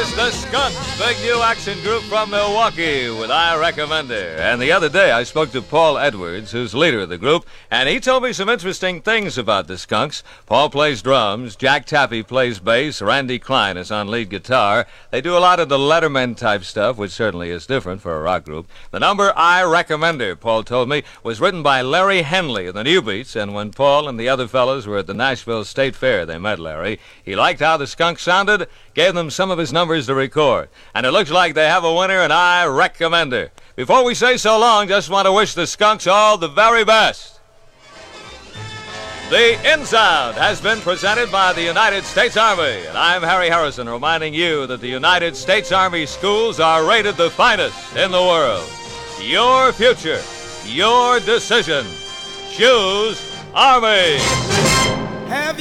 Yes, the Skunks, big new action group from Milwaukee with I Recommend Her. And the other day I spoke to Paul Edwards, who's leader of the group, and he told me some interesting things about the Skunks. Paul plays drums, Jack Tappy plays bass, Randy Klein is on lead guitar. They do a lot of the Letterman-type stuff, which certainly is different for a rock group. The number I Recommend Her, Paul told me, was written by Larry Henley of the New Beats, and when Paul and the other fellows were at the Nashville State Fair, they met Larry. He liked how the Skunks sounded, gave them some of his numbers to record. And it looks like they have a winner, and I recommend her. Before we say so long, just want to wish the Skunks all the very best. The In Sound has been presented by the United States Army, and I'm Harry Harrison reminding you that the United States Army schools are rated the finest in the world. Your future, your decision. Choose Army.